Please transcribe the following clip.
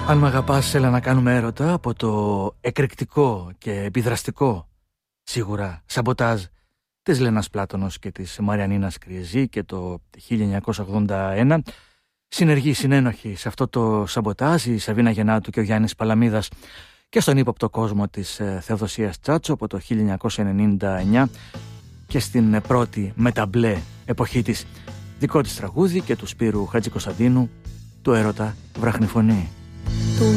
Αν μ' αγαπάς, έλα να κάνουμε έρωτα, από το εκρηκτικό και επιδραστικό, σίγουρα, Σαμποτάζ της Λένας Πλάτωνος και της Μαριανίνας Κριεζή και το 1981. Συνεργοί συνένοχοι σε αυτό το Σαμποτάζ η Σαβίνα Γεννάτου και ο Γιάννης Παλαμίδας, και στον ύποπτο κόσμο της Θεοδοσίας Τσάτσο από το 1999 και στην πρώτη μεταμπλέ εποχή της δικό της τραγούδι και του Σπύρου Χατζικοσταντίνου, του έρωτα Βραχνιφωνή.